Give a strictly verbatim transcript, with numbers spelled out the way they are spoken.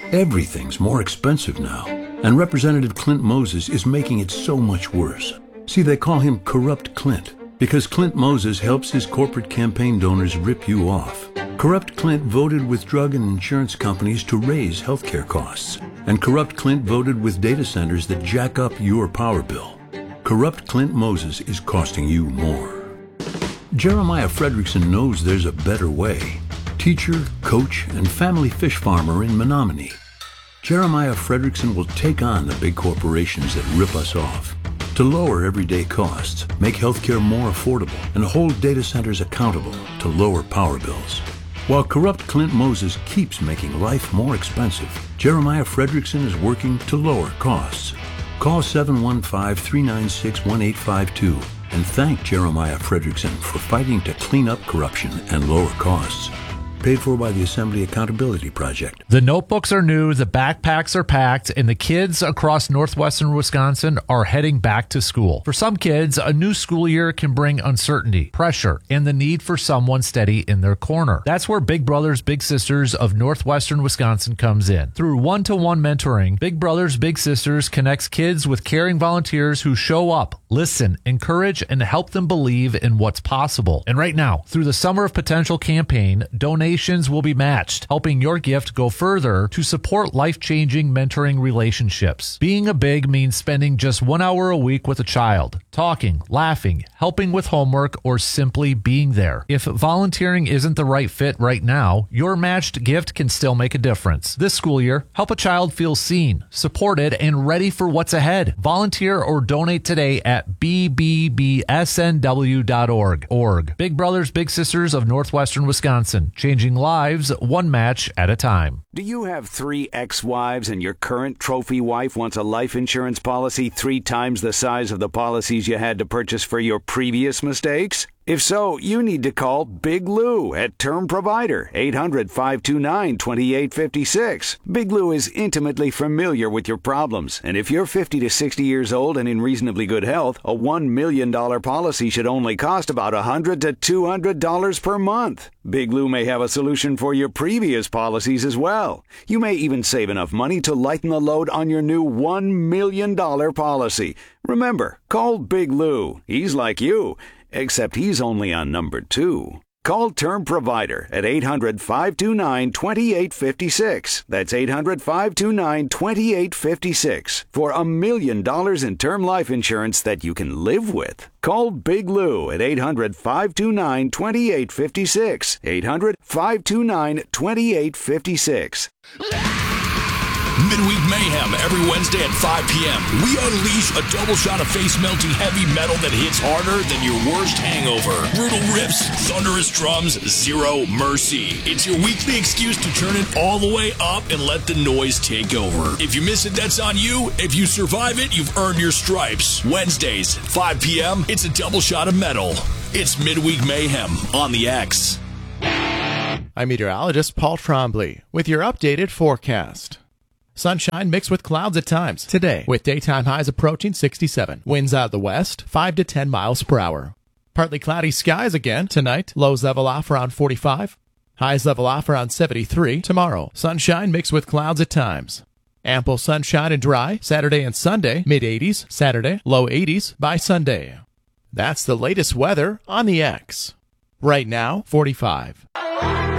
Everything's more expensive now, and Representative Clint Moses is making it so much worse. See, they call him Corrupt Clint because Clint Moses helps his corporate campaign donors rip you off. Corrupt Clint voted with drug and insurance companies to raise healthcare costs, and Corrupt Clint voted with data centers that jack up your power bill. Corrupt Clint Moses is costing you more. Jeremiah Fredrickson knows there's a better way. Teacher, coach, and family fish farmer in Menominee. Jeremiah Fredrickson will take on the big corporations that rip us off to lower everyday costs, make healthcare more affordable, and hold data centers accountable to lower power bills. While Corrupt Clint Moses keeps making life more expensive, Jeremiah Fredrickson is working to lower costs. Call seven one five, three nine six, one eight five two and thank Jeremiah Fredrickson for fighting to clean up corruption and lower costs. Paid for by the Assembly Accountability Project. The notebooks are new, the backpacks are packed, and the kids across northwestern Wisconsin are heading back to school. For some kids, a new school year can bring uncertainty, pressure, and the need for someone steady in their corner. That's where Big Brothers Big Sisters of Northwestern Wisconsin comes in. Through one-to-one mentoring, Big Brothers Big Sisters connects kids with caring volunteers who show up, listen, encourage, and help them believe in what's possible. And right now, through the Summer of Potential campaign, donate Donations will be matched, helping your gift go further to support life-changing mentoring relationships. Being a big means spending just one hour a week with a child, talking, laughing, helping with homework, or simply being there. If volunteering isn't the right fit right now, your matched gift can still make a difference. This school year, help a child feel seen, supported, and ready for what's ahead. Volunteer or donate today at b b b s n w dot org. Org. Big Brothers Big Sisters of Northwestern Wisconsin. Changing lives one match at a time. Do you have three ex-wives and your current trophy wife wants a life insurance policy three times the size of the policies you had to purchase for your previous mistakes? If so, you need to call Big Lou at Term Provider, eight hundred, five two nine, two eight five six. Big Lou is intimately familiar with your problems, and if you're fifty to sixty years old and in reasonably good health, a one million dollars policy should only cost about one hundred to two hundred dollars per month. Big Lou may have a solution for your previous policies as well. You may even save enough money to lighten the load on your new one million dollars policy. Remember, call Big Lou. He's like you. Except he's only on number two. Call Term Provider at eight hundred, five two nine, two eight five six. That's eight hundred, five two nine, two eight five six for a million dollars in term life insurance that you can live with. Call Big Lou at eight hundred, five two nine, two eight five six. eight hundred, five two nine, two eight five six. Midweek Mayhem every Wednesday at five p.m. We unleash a double shot of face-melting heavy metal that hits harder than your worst hangover. Brutal riffs, thunderous drums, zero mercy. It's your weekly excuse to turn it all the way up and let the noise take over. If you miss it, that's on you. If you survive it, you've earned your stripes. Wednesdays, five p.m., it's a double shot of metal. It's Midweek Mayhem on the X. I'm meteorologist Paul Trombley with your updated forecast. Sunshine mixed with clouds at times today, with daytime highs approaching sixty-seven. Winds out of the west, five to ten miles per hour. Partly cloudy skies again tonight. Lows level off around forty-five. Highs level off around seventy-three. Tomorrow, sunshine mixed with clouds at times. Ample sunshine and dry Saturday and Sunday, mid-eighties. Saturday, low eighties by Sunday. That's the latest weather on the X. Right now, forty-five.